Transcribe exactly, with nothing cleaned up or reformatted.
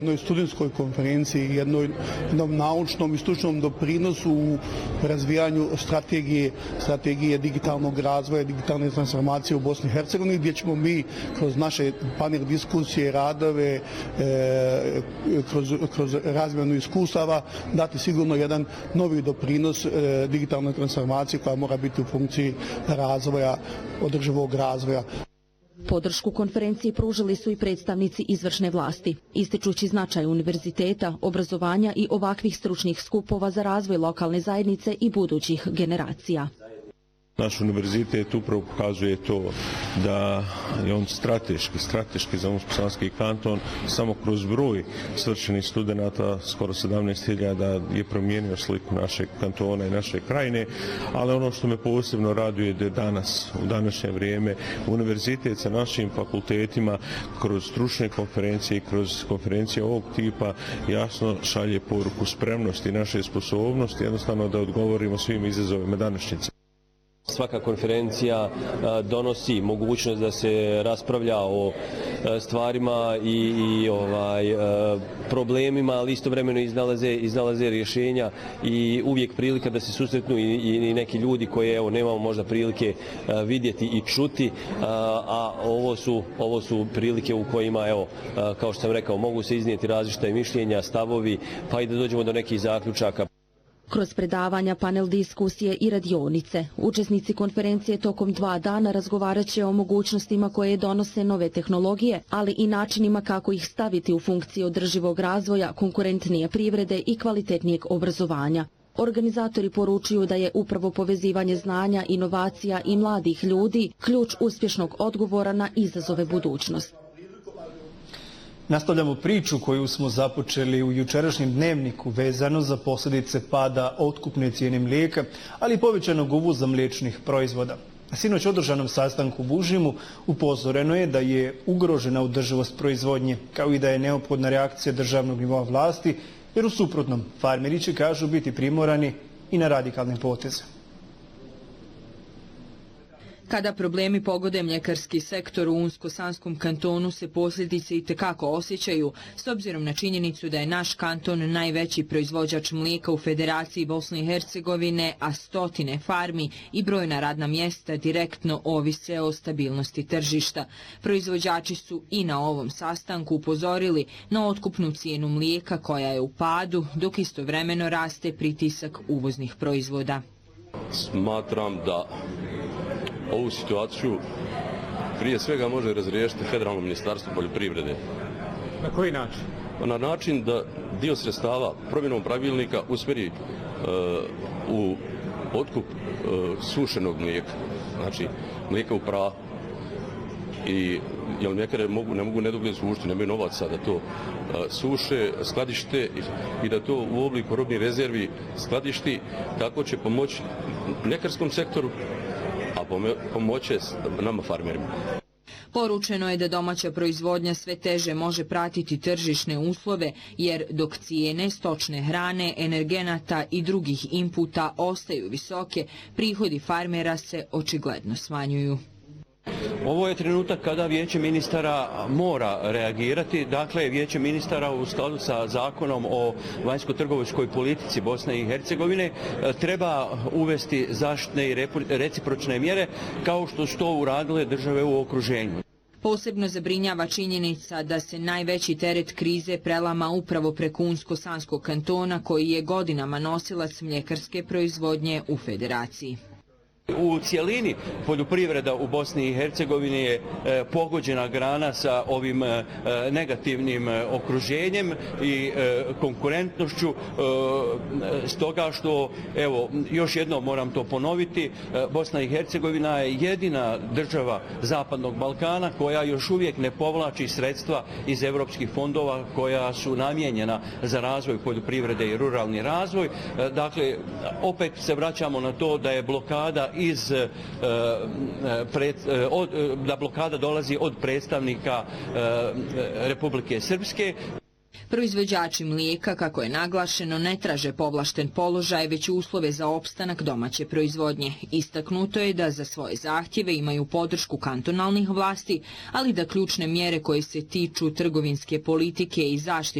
jednoj studentskoj konferenciji, jednoj, jednom naučnom i stručnom doprinosu u razvijanju strategije, strategije digitalnog razvoja, digitalne transformacije u Bosni i Hercegovini, gdje ćemo mi kroz naše panel diskusije, radove, e, kroz, kroz razmjenu iskustava dati sigurno jedan novi doprinos e, digitalnoj transformaciji koja mora biti u funkciji razvoja, održivog razvoja. Podršku konferenciji pružili su i predstavnici izvršne vlasti, ističući značaj univerziteta, obrazovanja i ovakvih stručnih skupova za razvoj lokalne zajednice i budućih generacija. Naš univerzitet upravo pokazuje to da je on strateški, strateški za Unsko-Sanski kanton. Samo kroz broj svršenih studenata, skoro sedamnaest hiljada, je promijenio sliku našeg kantona i naše krajine, ali ono što me posebno raduje je da danas, u današnje vrijeme, univerzitet sa našim fakultetima kroz stručne konferencije i kroz konferencije ovog tipa jasno šalje poruku spremnosti naše sposobnosti, jednostavno da odgovorimo svim izazovima današnjice. Svaka konferencija donosi mogućnost da se raspravlja o stvarima i, i ovaj, problemima, ali istovremeno iznalaze, iznalaze rješenja i uvijek prilika da se susretnu i, i neki ljudi koje evo, nemamo možda prilike vidjeti i čuti, a ovo su, ovo su prilike u kojima, evo, kao što sam rekao, mogu se iznijeti različita mišljenja, stavovi, pa i da dođemo do nekih zaključaka. Kroz predavanja, panel diskusije i radionice, učesnici konferencije tokom dva dana razgovarat će o mogućnostima koje donose nove tehnologije, ali i načinima kako ih staviti u funkciju održivog razvoja, konkurentnije privrede i kvalitetnijeg obrazovanja. Organizatori poručuju da je upravo povezivanje znanja, inovacija i mladih ljudi ključ uspješnog odgovora na izazove budućnosti. Nastavljamo priču koju smo započeli u jučerašnjem dnevniku vezano za posljedice pada otkupne cijene mlijeka, ali i povećanog uvoza mliječnih proizvoda. Na sinoć održanom sastanku u Užimu upozoreno je da je ugrožena održivost proizvodnje, kao i da je neophodna reakcija državnog nivoa vlasti, jer u suprotnom farmeri će, kažu, biti primorani i na radikalne poteze. Kada problemi pogode mljekarski sektor u Unsko-Sanskom kantonu se posljedice itekako osjećaju, s obzirom na činjenicu da je naš kanton najveći proizvođač mlijeka u Federaciji Bosne i Hercegovine, a stotine farmi i brojna radna mjesta direktno ovise o stabilnosti tržišta. Proizvođači su i na ovom sastanku upozorili na otkupnu cijenu mlijeka koja je u padu, dok istovremeno raste pritisak uvoznih proizvoda. Smatram da ovu situaciju prije svega može razriješiti Federalno ministarstvo poljoprivrede. Na koji način? Na način da dio sredstava promjenom pravilnika usmjeri uh, u otkup uh, sušenog mlijeka, znači mlijeka u prahu. I jer mljekare mogu, ne mogu nedogled sušiti, nemaju novaca da to uh, suše, skladište i, i da to u obliku robnih rezervi skladišti, tako će pomoći mljekarskom sektoru, a pomoće nama farmerima. Poručeno je da domaća proizvodnja sve teže može pratiti tržišne uslove, jer dok cijene stočne hrane, energenata i drugih inputa ostaju visoke, prihodi farmera se očigledno smanjuju. Ovo je trenutak kada Vijeće ministara mora reagirati. Dakle, Vijeće ministara u skladu sa zakonom o vanjsko-trgovačkoj politici Bosne i Hercegovine treba uvesti zaštitne i recipročne mjere kao što su to uradile države u okruženju. Posebno zabrinjava činjenica da se najveći teret krize prelama upravo preko Unsko-Sanskog kantona, koji je godinama nosilac mljekarske proizvodnje u Federaciji. U cijelini poljoprivreda u Bosni i Hercegovini je e, pogođena grana sa ovim e, negativnim e, okruženjem i e, konkurentnošću, e, stoga što, evo, još jednom moram to ponoviti, e, Bosna i Hercegovina je jedina država Zapadnog Balkana koja još uvijek ne povlači sredstva iz evropskih fondova koja su namijenjena za razvoj poljoprivrede i ruralni razvoj. E, dakle, opet se vraćamo na to da je blokada iz e, pred, e, od, da blokada dolazi od predstavnika e, Republike Srpske. Proizvođači mlijeka, kako je naglašeno, ne traže povlašten položaj, već uslove za opstanak domaće proizvodnje. Istaknuto je da za svoje zahtjeve imaju podršku kantonalnih vlasti, ali da ključne mjere koje se tiču trgovinske politike i zaštite